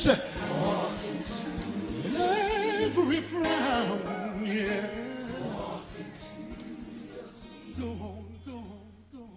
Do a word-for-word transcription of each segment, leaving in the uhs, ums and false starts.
Every frown, yeah. Go on, go on, go on.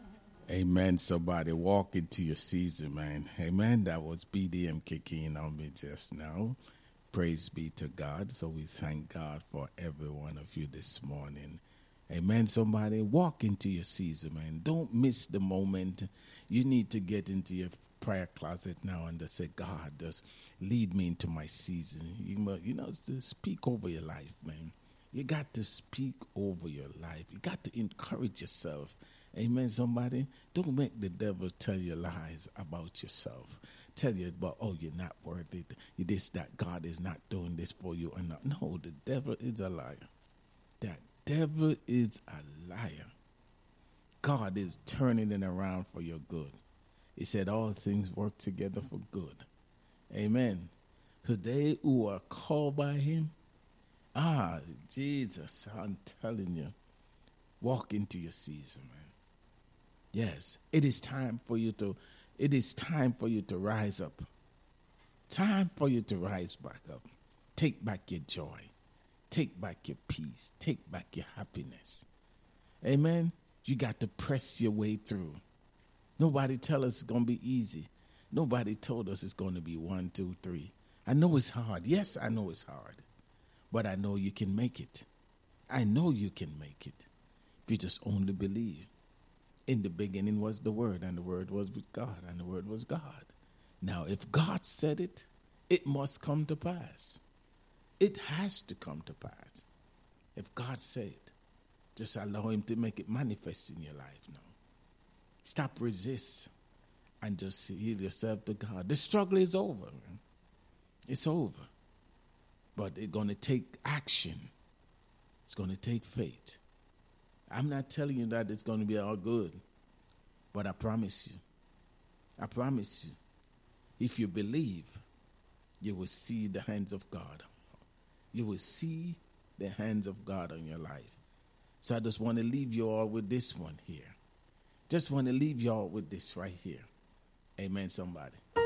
Amen. Somebody walk into your season, man. Amen. That was B D M kicking on me just now. Praise be to God. So we thank God for every one of you this morning. Amen. Somebody walk into your season, man. Don't miss the moment. You need to get into your prayer closet now and just say, God, just lead me into my season. You know, you know, to speak over your life, man. You got to speak over your life. You got to encourage yourself. Amen, somebody. Don't make the devil tell you lies about yourself. Tell you about, oh, you're not worth it. This, that, God is not doing this for you. Or not. No, the devil is a liar. That devil is a liar. God is turning it around for your good. He said all things work together for good. Amen. So they who are called by him, ah, Jesus, I'm telling you, walk into your season, man. Yes, it is time for you to, it is time for you to rise up. Time for you to rise back up. Take back your joy. Take back your peace. Take back your happiness. Amen. You got to press your way through. Nobody tell us it's going to be easy. Nobody told us it's going to be one, two, three. I know it's hard. Yes, I know it's hard. But I know you can make it. I know you can make it. If you just only believe. In the beginning was the Word, and the Word was with God, and the Word was God. Now, if God said it, it must come to pass. It has to come to pass. If God said it, just allow him to make it manifest in your life now. Stop resist and just yield yourself to God. The struggle is over. Man. It's over. But it's going to take action. It's going to take faith. I'm not telling you that it's going to be all good. But I promise you. I promise you. If you believe, you will see the hands of God. You will see the hands of God on your life. So I just want to leave you all with this one here. Just want to leave you all with this right here. Amen, somebody.